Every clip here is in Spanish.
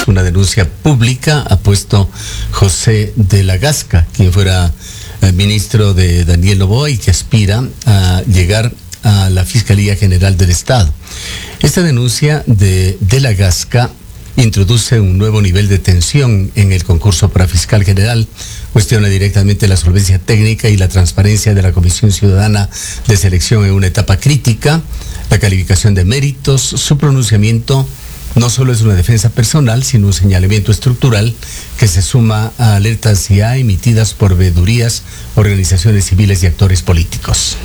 una denuncia pública ha puesto José de la Gasca, quien fuera ministro de Daniel Noboa y que aspira a llegar a la Fiscalía General del Estado. Esta denuncia de la Gasca introduce un nuevo nivel de tensión en el concurso para fiscal general, cuestiona directamente la solvencia técnica y la transparencia de la Comisión Ciudadana de Selección en una etapa crítica, la calificación de méritos, su pronunciamiento no solo es una defensa personal, sino un señalamiento estructural que se suma a alertas ya emitidas por veedurías, organizaciones civiles y actores políticos.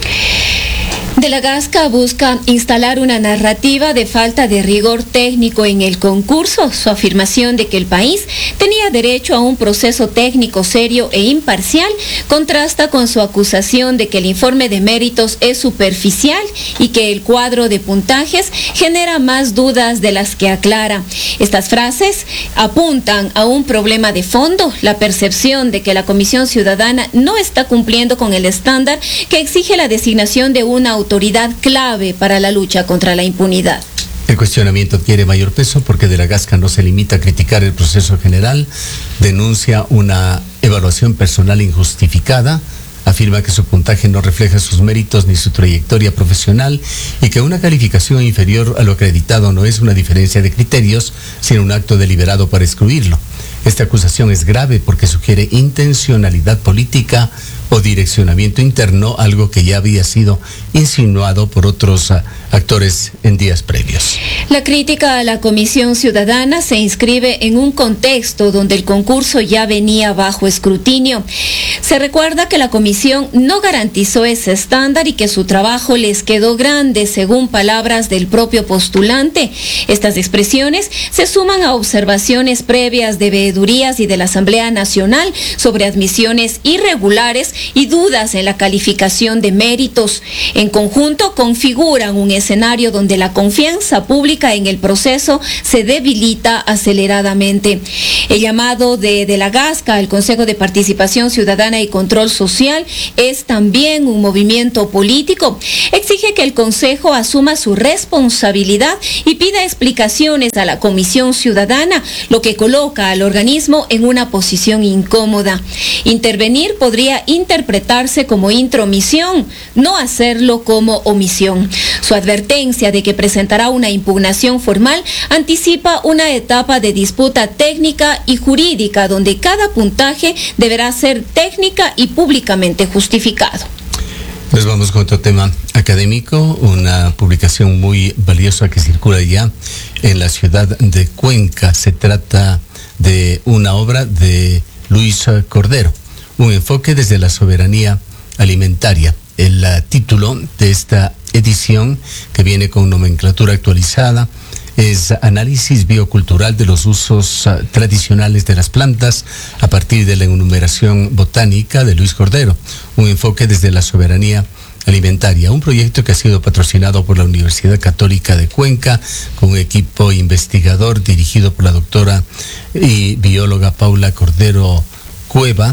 De la Gasca busca instalar una narrativa de falta de rigor técnico en el concurso. Su afirmación de que el país tenía derecho a un proceso técnico serio e imparcial contrasta con su acusación de que el informe de méritos es superficial y que el cuadro de puntajes genera más dudas de las que aclara. Estas frases apuntan a un problema de fondo, la percepción de que la Comisión Ciudadana no está cumpliendo con el estándar que exige la designación de una autoridad clave para la lucha contra la impunidad. El cuestionamiento adquiere mayor peso porque de la Gasca no se limita a criticar el proceso general, denuncia una evaluación personal injustificada, afirma que su puntaje no refleja sus méritos ni su trayectoria profesional y que una calificación inferior a lo acreditado no es una diferencia de criterios, sino un acto deliberado para excluirlo. Esta acusación es grave porque sugiere intencionalidad política o direccionamiento interno, algo que ya había sido insinuado por otros actores en días previos. La crítica a la Comisión Ciudadana se inscribe en un contexto donde el concurso ya venía bajo escrutinio. Se recuerda que la comisión no garantizó ese estándar y que su trabajo les quedó grande, según palabras del propio postulante. Estas expresiones se suman a observaciones previas de veedurías y de la Asamblea Nacional sobre admisiones irregulares y dudas en la calificación de méritos. En conjunto configuran un escenario donde la confianza pública en el proceso se debilita aceleradamente. El llamado de la Gasca al Consejo de Participación Ciudadana y Control Social es también un movimiento político. Exige que el Consejo asuma su responsabilidad y pida explicaciones a la Comisión Ciudadana, lo que coloca al organismo en una posición incómoda. Intervenir podría interpretarse como intromisión, no hacerlo como omisión. Su advertencia de que presentará una impugnación formal anticipa una etapa de disputa técnica y jurídica donde cada puntaje deberá ser técnica y públicamente justificado. Nos vamos con otro tema académico, una publicación muy valiosa que circula ya en la ciudad de Cuenca. Se trata de una obra de Luis Cordero, un enfoque desde la soberanía alimentaria. El título de esta edición, que viene con nomenclatura actualizada, es Análisis biocultural de los usos tradicionales de las plantas a partir de la enumeración botánica de Luis Cordero, un enfoque desde la soberanía alimentaria, un proyecto que ha sido patrocinado por la Universidad Católica de Cuenca, con un equipo investigador dirigido por la doctora y bióloga Paula Cordero Cueva,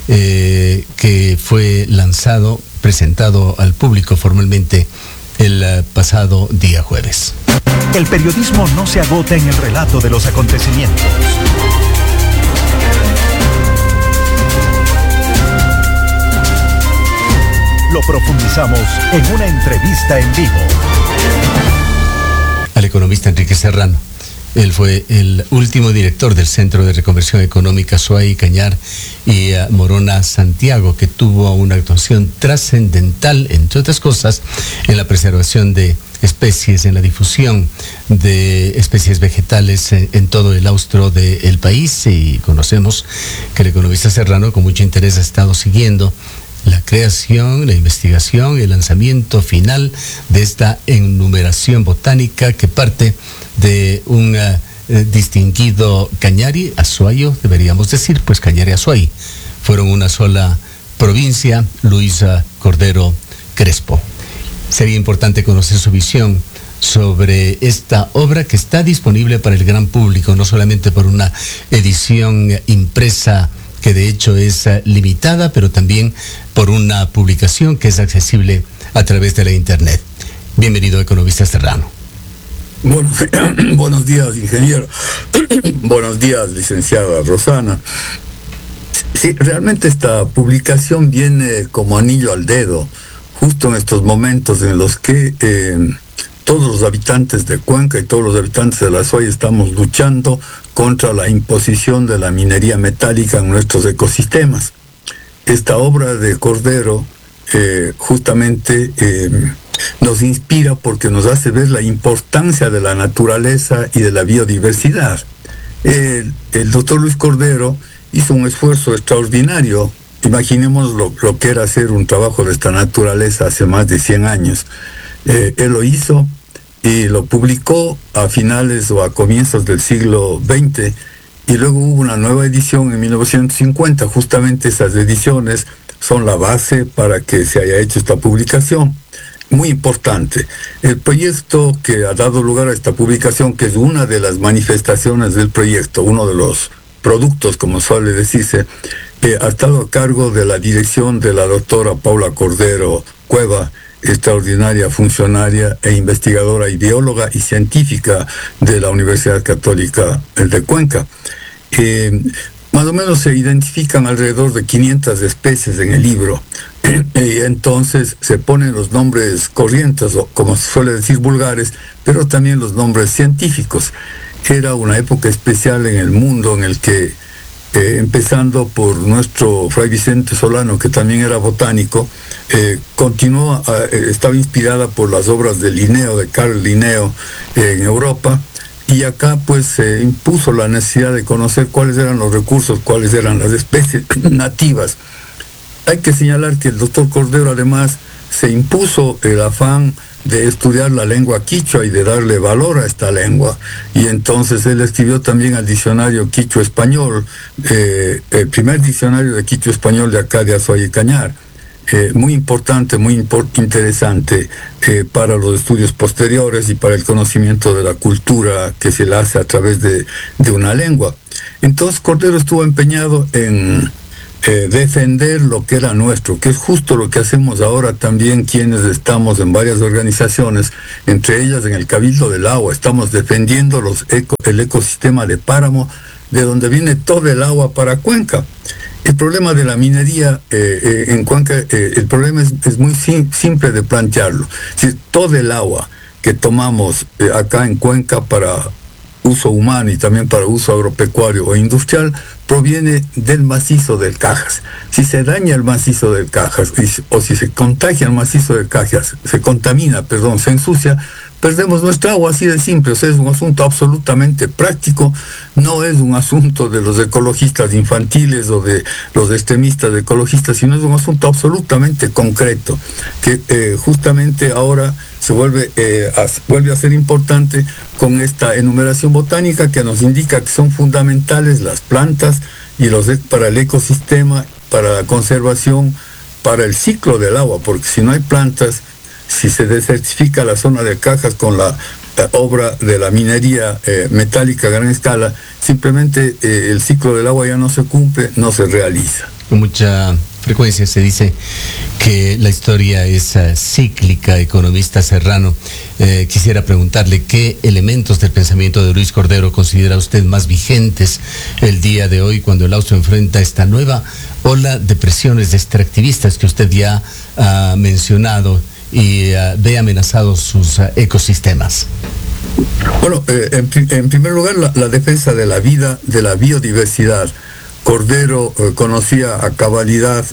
que fue presentado al público formalmente el pasado día jueves. El periodismo no se agota en el relato de los acontecimientos. Lo profundizamos en una entrevista en vivo. Al economista Enrique Serrano. Él fue el último director del Centro de Reconversión Económica Suay, Cañar y Morona Santiago, que tuvo una actuación trascendental, entre otras cosas, en la preservación de especies, en la difusión de especies vegetales en todo el austro del país. Y conocemos que el economista Serrano con mucho interés ha estado siguiendo la creación, la investigación y el lanzamiento final de esta enumeración botánica que parte de un distinguido Cañari, Azuayo, deberíamos decir, pues Cañari y Azuay fueron una sola provincia, Luis Cordero Crespo. Sería importante conocer su visión sobre esta obra que está disponible para el gran público, no solamente por una edición impresa que de hecho es limitada, pero también por una publicación que es accesible a través de la internet. Bienvenido, economista Serrano. Bueno, buenos días, ingeniero. Buenos días, licenciada Rosana. Sí, realmente esta publicación viene como anillo al dedo, justo en estos momentos en los que todos los habitantes de Cuenca y todos los habitantes de la Azuay estamos luchando contra la imposición de la minería metálica en nuestros ecosistemas. Esta obra de Cordero justamente nos inspira porque nos hace ver la importancia de la naturaleza y de la biodiversidad. El doctor Luis Cordero hizo un esfuerzo extraordinario. Imaginemos lo que era hacer un trabajo de esta naturaleza hace más de 100 años. Él lo hizo y lo publicó a finales o a comienzos del siglo XX, y luego hubo una nueva edición en 1950. Justamente esas ediciones son la base para que se haya hecho esta publicación. Muy importante. El proyecto que ha dado lugar a esta publicación, que es una de las manifestaciones del proyecto, uno de los productos, como suele decirse, ha estado a cargo de la dirección de la doctora Paula Cordero Cueva, extraordinaria funcionaria e investigadora y bióloga y científica de la Universidad Católica de Cuenca. Más o menos se identifican alrededor de 500 especies en el libro, y entonces se ponen los nombres corrientes, o como se suele decir, vulgares, pero también los nombres científicos. Era una época especial en el mundo en el que, empezando por nuestro Fray Vicente Solano, que también era botánico, estaba inspirada por las obras de Linneo, de Carl Linneo, en Europa. Y acá pues se impuso la necesidad de conocer cuáles eran los recursos, cuáles eran las especies nativas. Hay que señalar que el doctor Cordero además se impuso el afán de estudiar la lengua quichua y de darle valor a esta lengua. Y entonces él escribió también al diccionario quichua español, el primer diccionario de quichua español de acá de Azuay y Cañar. Muy importante, muy interesante para los estudios posteriores y para el conocimiento de la cultura que se le hace a través de una lengua. Entonces Cordero estuvo empeñado en defender lo que era nuestro, que es justo lo que hacemos ahora también quienes estamos en varias organizaciones, entre ellas en el Cabildo del Agua. Estamos defendiendo el ecosistema de Páramo, de donde viene todo el agua para Cuenca. El problema de la minería en Cuenca, el problema es muy simple de plantearlo. Si todo el agua que tomamos acá en Cuenca para uso humano y también para uso agropecuario o industrial proviene del macizo del Cajas. Si se daña el macizo del Cajas o si se contagia el macizo del Cajas, se ensucia, perdemos nuestra agua, así de simple. O sea, es un asunto absolutamente práctico, no es un asunto de los ecologistas infantiles o de los extremistas ecologistas, sino es un asunto absolutamente concreto, que justamente ahora se vuelve a ser importante con esta enumeración botánica que nos indica que son fundamentales las plantas y para el ecosistema, para la conservación, para el ciclo del agua, porque si no hay plantas, si se desertifica la zona de Cajas con la obra de la minería metálica a gran escala, simplemente el ciclo del agua ya no se cumple, no se realiza. Con mucha frecuencia se dice que la historia es cíclica, economista Serrano. Quisiera preguntarle qué elementos del pensamiento de Luis Cordero considera usted más vigentes el día de hoy, cuando el Austro enfrenta esta nueva ola de presiones extractivistas que usted ya ha mencionado y ve amenazados sus ecosistemas. Bueno, en primer lugar, la defensa de la vida, de la biodiversidad. Cordero conoció a cabalidad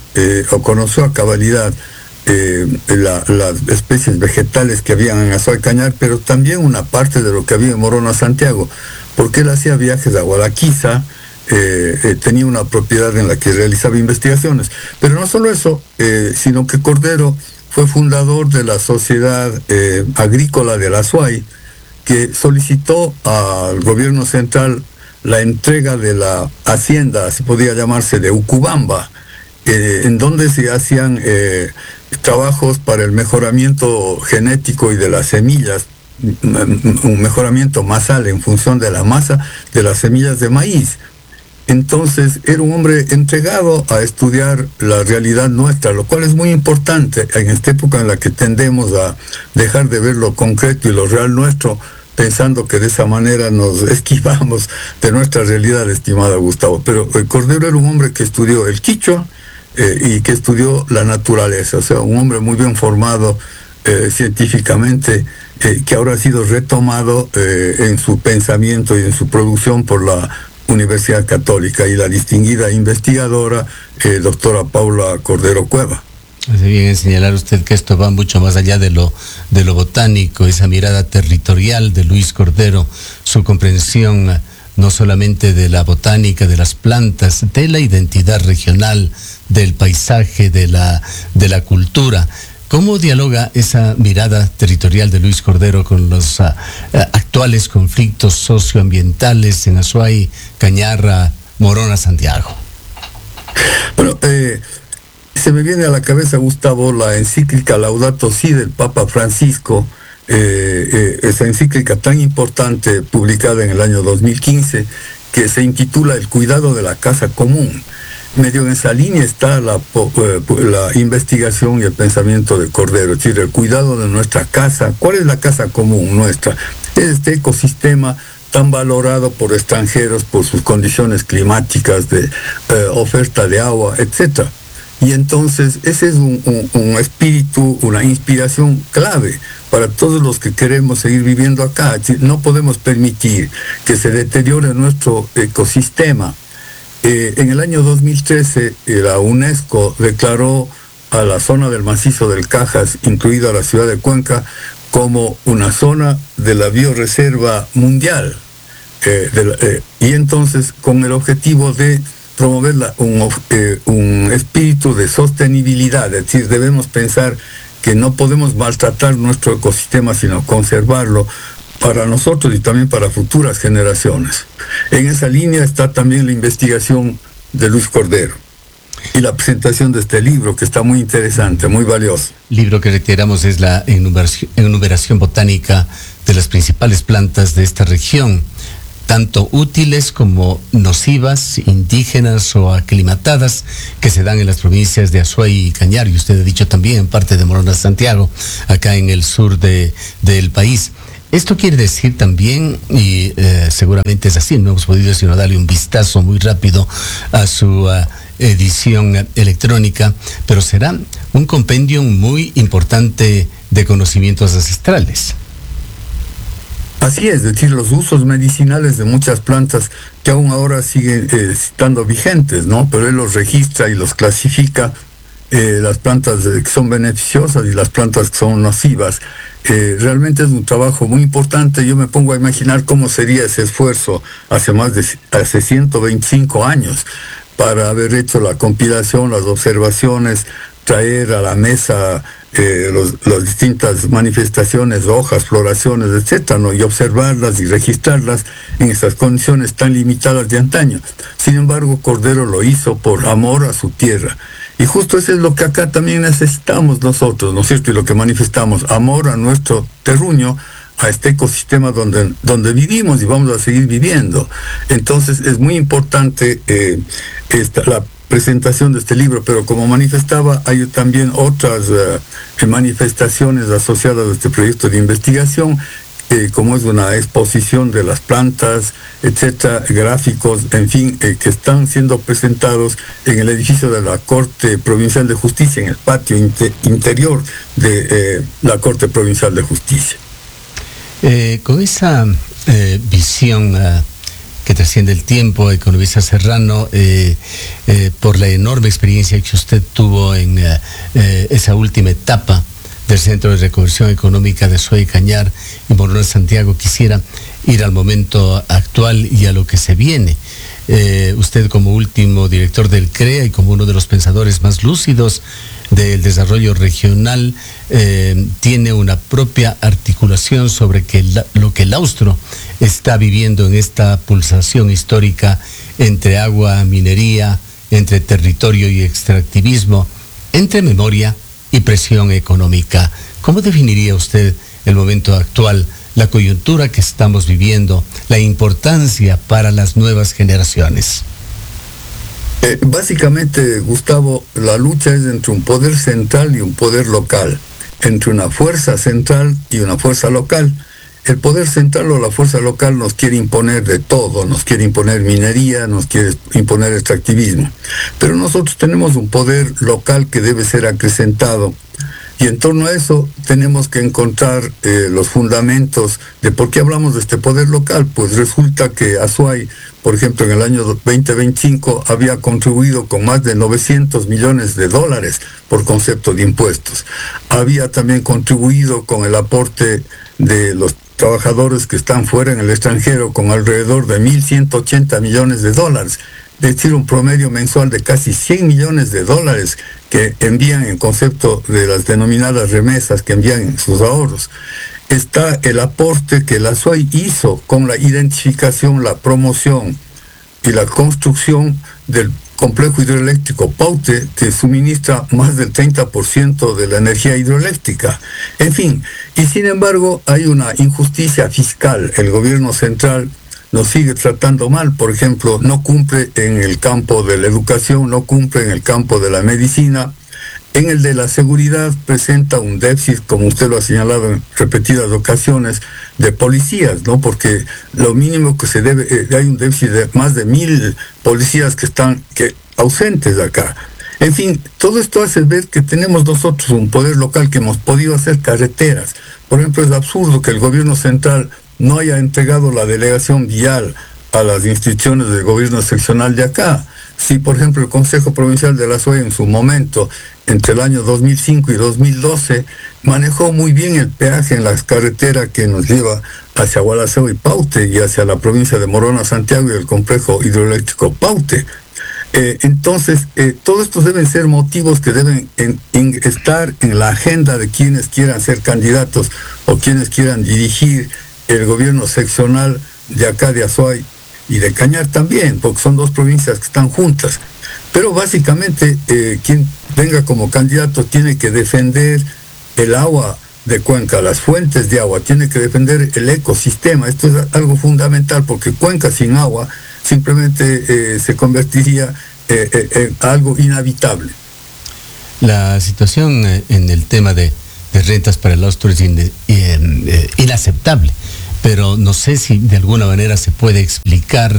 las especies vegetales que habían en Azuay Cañar, pero también una parte de lo que había en Morona Santiago, porque él hacía viajes a Guadalquiza, tenía una propiedad en la que realizaba investigaciones. Pero no solo eso, sino que Cordero fue fundador de la Sociedad Agrícola del Azuay, que solicitó al gobierno central la entrega de la hacienda, así podía llamarse, de Ucubamba, en donde se hacían trabajos para el mejoramiento genético y de las semillas, un mejoramiento masal en función de la masa de las semillas de maíz. Entonces era un hombre entregado a estudiar la realidad nuestra, lo cual es muy importante en esta época en la que tendemos a dejar de ver lo concreto y lo real nuestro pensando que de esa manera nos esquivamos de nuestra realidad, estimada Gustavo. Pero Cordero era un hombre que estudió el quichua y que estudió la naturaleza, o sea, un hombre muy bien formado científicamente, que ahora ha sido retomado en su pensamiento y en su producción por la Universidad Católica y la distinguida investigadora doctora Paula Cordero Cueva. Hace bien en señalar usted que esto va mucho más allá de lo botánico, esa mirada territorial de Luis Cordero, su comprensión no solamente de la botánica, de las plantas, de la identidad regional, del paisaje, de la cultura. ¿Cómo dialoga esa mirada territorial de Luis Cordero con los actuales conflictos socioambientales en Azuay, Cañar, Morona, Santiago? Bueno, se me viene a la cabeza, Gustavo, la encíclica Laudato Si del Papa Francisco, esa encíclica tan importante publicada en el año 2015, que se intitula El cuidado de la casa común. Medio en esa línea está la investigación y el pensamiento de Cordero, es decir, el cuidado de nuestra casa. ¿Cuál es la casa común nuestra? Es este ecosistema tan valorado por extranjeros por sus condiciones climáticas, de oferta de agua, etc. Y entonces ese es un espíritu, una inspiración clave para todos los que queremos seguir viviendo acá. Es decir, no podemos permitir que se deteriore nuestro ecosistema. En el año 2013, la UNESCO declaró a la zona del macizo del Cajas, incluida la ciudad de Cuenca, como una zona de la bioreserva mundial. Y entonces, con el objetivo de promover un espíritu de sostenibilidad, es decir, debemos pensar que no podemos maltratar nuestro ecosistema, sino conservarlo para nosotros y también para futuras generaciones. En esa línea está también la investigación de Luis Cordero y la presentación de este libro, que está muy interesante, muy valioso. Libro que reiteramos es la enumeración botánica de las principales plantas de esta región, tanto útiles como nocivas, indígenas o aclimatadas, que se dan en las provincias de Azuay y Cañar, y usted ha dicho también en parte de Morona, Santiago, acá en el sur del país. Esto quiere decir también, y seguramente es así, no hemos podido sino darle un vistazo muy rápido a su edición electrónica, pero será un compendio muy importante de conocimientos ancestrales. Así es decir, los usos medicinales de muchas plantas que aún ahora siguen estando vigentes, ¿no? Pero él los registra y los clasifica, las plantas que son beneficiosas y las plantas que son nocivas. Realmente es un trabajo muy importante. Yo me pongo a imaginar cómo sería ese esfuerzo hace 125 años para haber hecho la compilación, las observaciones, traer a la mesa las distintas manifestaciones, hojas, floraciones, etcétera, ¿no? Y observarlas y registrarlas en esas condiciones tan limitadas de antaño. Sin embargo, Cordero lo hizo por amor a su tierra. Y justo eso es lo que acá también necesitamos nosotros, ¿no es cierto? Y lo que manifestamos, amor a nuestro terruño, a este ecosistema donde vivimos y vamos a seguir viviendo. Entonces es muy importante la presentación de este libro, pero como manifestaba, hay también otras manifestaciones asociadas a este proyecto de investigación, como es una exposición de las plantas, etcétera, gráficos, en fin, que están siendo presentados en el edificio de la Corte Provincial de Justicia, en el patio interior de la Corte Provincial de Justicia. Con esa visión que trasciende el tiempo, economista Serrano, por la enorme experiencia que usted tuvo en esa última etapa del Centro de Reconversión Económica de Azuay y Cañar y Morona, Santiago, quisiera ir al momento actual y a lo que se viene. Usted, como último director del CREA y como uno de los pensadores más lúcidos del desarrollo regional, tiene una propia articulación sobre lo que el Austro está viviendo en esta pulsación histórica entre agua, minería, entre territorio y extractivismo, entre memoria y presión económica. ¿Cómo definiría usted el momento actual, la coyuntura que estamos viviendo, la importancia para las nuevas generaciones? Básicamente, Gustavo, la lucha es entre un poder central y un poder local, entre una fuerza central y una fuerza local. el poder central o la fuerza local nos quiere imponer de todo, nos quiere imponer minería, nos quiere imponer extractivismo. Pero nosotros tenemos un poder local que debe ser acrecentado. Y en torno a eso tenemos que encontrar los fundamentos de por qué hablamos de este poder local. Pues resulta que Azuay, por ejemplo, en el año 2025 había contribuido con más de 900 millones de dólares por concepto de impuestos. Había también contribuido con el aporte de los trabajadores que están fuera en el extranjero con alrededor de 1.180 millones de dólares. Es decir, un promedio mensual de casi 100 millones de dólares que envían en concepto de las denominadas remesas, que envían en sus ahorros. Está el aporte que la SUAY hizo con la identificación, la promoción y la construcción del complejo hidroeléctrico Paute, que suministra más del 30% de la energía hidroeléctrica. En fin, y sin embargo hay una injusticia fiscal. El gobierno central nos sigue tratando mal. Por ejemplo, no cumple en el campo de la educación, no cumple en el campo de la medicina. En el de la seguridad presenta un déficit, como usted lo ha señalado en repetidas ocasiones, de policías, ¿no? Porque lo mínimo que se debe, hay un déficit de más de 1.000 policías que están ausentes de acá. En fin, todo esto hace ver que tenemos nosotros un poder local que hemos podido hacer carreteras. Por ejemplo, es absurdo que el gobierno central no haya entregado la delegación vial a las instituciones del gobierno seccional de acá. Si, por ejemplo, el Consejo Provincial de la SUAY en su momento, entre el año 2005 y 2012, manejó muy bien el peaje en las carreteras que nos lleva hacia Gualaceo y Paute y hacia la provincia de Morona, Santiago y el complejo hidroeléctrico Paute. Entonces, todos estos deben ser motivos que deben estar en la agenda de quienes quieran ser candidatos o quienes quieran dirigir el gobierno seccional de acá de Azuay y de Cañar también, porque son dos provincias que están juntas. Pero básicamente quien venga como candidato tiene que defender el agua de Cuenca, las fuentes de agua, tiene que defender el ecosistema. Esto es algo fundamental, porque Cuenca sin agua simplemente se convertiría en algo inhabitable. La situación en el tema de rentas para el austro es inaceptable, pero no sé si de alguna manera se puede explicar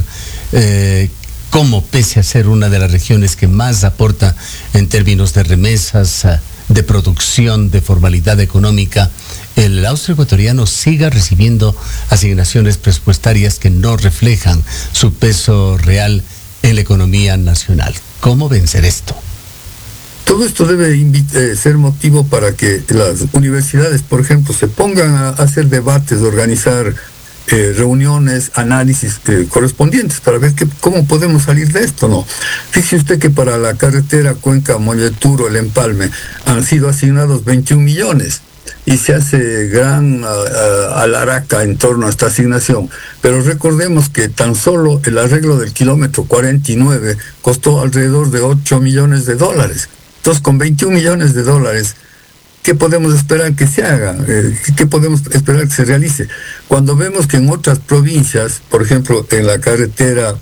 cómo, pese a ser una de las regiones que más aporta en términos de remesas, de producción, de formalidad económica, el austro ecuatoriano siga recibiendo asignaciones presupuestarias que no reflejan su peso real en la economía nacional. ¿Cómo vencer esto? Todo esto debe ser motivo para que las universidades, por ejemplo, se pongan a hacer debates, organizar reuniones, análisis correspondientes para ver cómo podemos salir de esto, ¿no? Fíjese usted que para la carretera Cuenca-Molleturo, el empalme, han sido asignados 21 millones y se hace gran alaraca en torno a esta asignación. Pero recordemos que tan solo el arreglo del kilómetro 49 costó alrededor de 8 millones de dólares. Entonces, con 21 millones de dólares, ¿qué podemos esperar que se haga? ¿Qué podemos esperar que se realice? Cuando vemos que en otras provincias, por ejemplo, en la carretera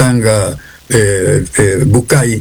Payatanga-Bucay,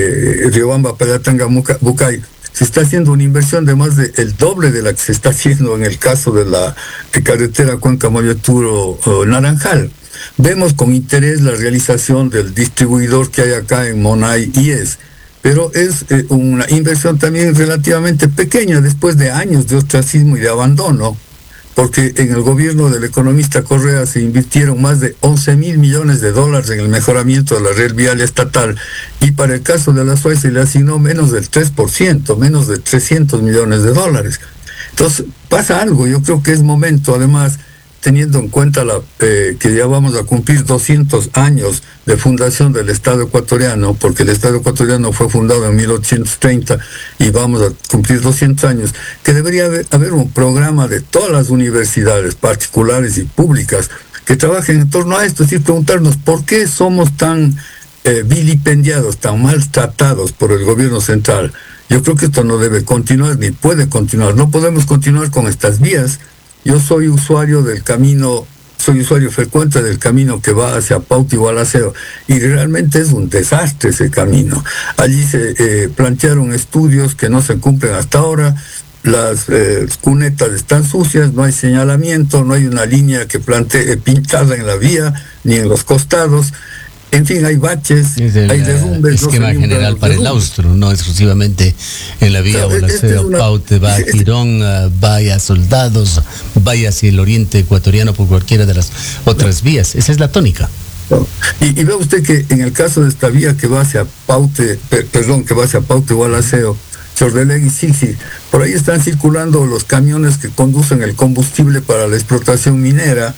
Riobamba-Payatanga-Bucay, se está haciendo una inversión de más del doble de la que se está haciendo en el caso de la carretera Cuenca-Molleturo-Naranjal. Vemos con interés la realización del distribuidor que hay acá en Monay IES, pero es una inversión también relativamente pequeña después de años de ostracismo y de abandono, porque en el gobierno del economista Correa se invirtieron más de 11.000 millones de dólares en el mejoramiento de la red vial estatal, y para el caso de la SUAY se le asignó menos del 3%, menos de 300 millones de dólares. Entonces pasa algo. Yo creo que es momento, además, teniendo en cuenta que ya vamos a cumplir 200 años de fundación del Estado ecuatoriano, porque el Estado ecuatoriano fue fundado en 1830 y vamos a cumplir 200 años, que debería haber un programa de todas las universidades, particulares y públicas, que trabajen en torno a esto, es decir, preguntarnos por qué somos tan vilipendiados, tan maltratados por el gobierno central. Yo creo que esto no debe continuar, ni puede continuar. No podemos continuar con estas vías. Yo soy usuario del camino, soy usuario frecuente del camino que va hacia Paute y Gualaceo, y realmente es un desastre ese camino. Allí se plantearon estudios que no se cumplen hasta ahora, las cunetas están sucias, no hay señalamiento, no hay una línea que plantee pintada en la vía, ni en los costados. En fin, hay baches, hay derrumbes. Esquema general para el Austro, no exclusivamente en la vía Bolaceo, Paute, va a Girón, vaya a Soldados, vaya hacia el oriente ecuatoriano por cualquiera de las otras vías. Esa es la tónica. Y vea usted que en el caso de esta vía que va hacia Paute, que va hacia Paute Bolaceo, Chordelegui, sí, por ahí están circulando los camiones que conducen el combustible para la explotación minera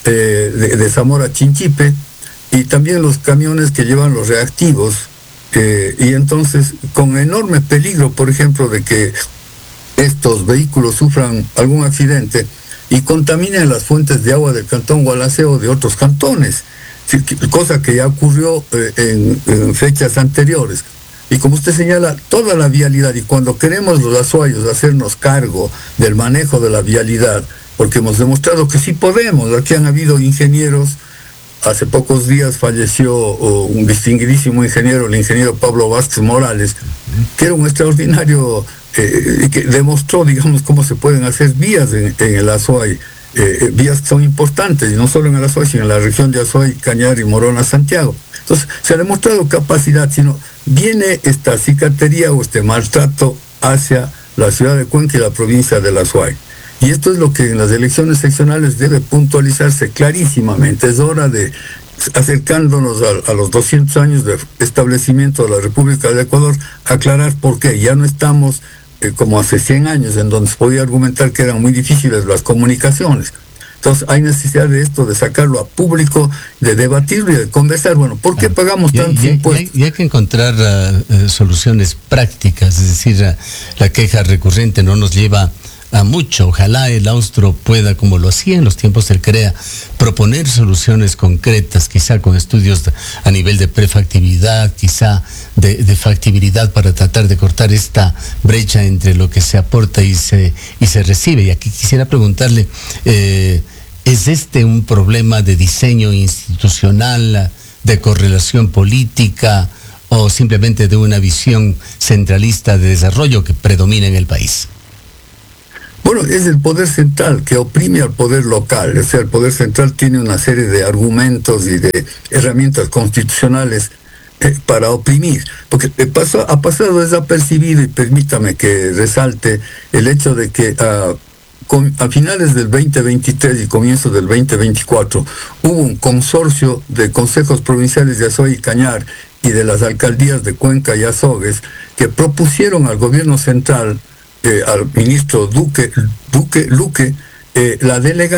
de Zamora a Chinchipe, y también los camiones que llevan los reactivos, y entonces con enorme peligro, por ejemplo, de que estos vehículos sufran algún accidente y contaminen las fuentes de agua del cantón Gualaceo o de otros cantones, cosa que ya ocurrió en fechas anteriores. Y como usted señala, toda la vialidad, y cuando queremos los azuayos hacernos cargo del manejo de la vialidad, porque hemos demostrado que sí podemos, aquí han habido ingenieros. Hace pocos días falleció un distinguidísimo ingeniero, el ingeniero Pablo Vázquez Morales, que era un extraordinario, que demostró, digamos, cómo se pueden hacer vías en el Azuay, vías que son importantes, y no solo en el Azuay, sino en la región de Azuay, Cañar y Morona, Santiago. Entonces, se ha demostrado capacidad, sino viene esta cicatería o este maltrato hacia la ciudad de Cuenca y la provincia del Azuay. Y esto es lo que en las elecciones seccionales debe puntualizarse clarísimamente. Es hora de, acercándonos a los 200 años de establecimiento de la República del Ecuador, aclarar por qué. Ya no estamos como hace 100 años, en donde se podía argumentar que eran muy difíciles las comunicaciones. Entonces hay necesidad de esto, de sacarlo a público, de debatirlo y de conversar. Bueno, ¿por qué pagamos tantos impuestos? Y hay que encontrar soluciones prácticas, es decir, la queja recurrente no nos lleva a mucho. Ojalá el Austro pueda, como lo hacía en los tiempos del CREA, proponer soluciones concretas, quizá con estudios a nivel de prefactibilidad, quizá de factibilidad, para tratar de cortar esta brecha entre lo que se aporta y se recibe. Y aquí quisiera preguntarle, ¿es este un problema de diseño institucional, de correlación política, o simplemente de una visión centralista de desarrollo que predomina en el país? Bueno, es el poder central que oprime al poder local. O sea, el poder central tiene una serie de argumentos y de herramientas constitucionales para oprimir. Porque ha pasado desapercibido, y permítame que resalte el hecho de que a finales del 2023 y comienzos del 2024 hubo un consorcio de consejos provinciales de Azuay y Cañar y de las alcaldías de Cuenca y Azogues que propusieron al gobierno central, al ministro Luque, la delegación